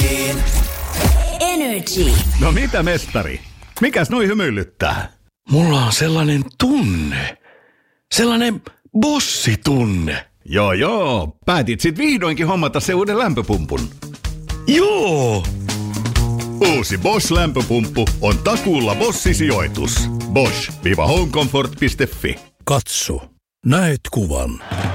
Energy. No mitä, mestari? Mikäs noi hymyilyttää? Mulla on sellainen tunne. Sellainen bossitunne. Joo. Päätit sit vihdoinkin hommata se uuden lämpöpumpun. Joo. Uusi Bosch-lämpöpumppu on takuulla Bosch-sijoitus. Bosch-homecomfort.fi. Katso. Näet kuvan.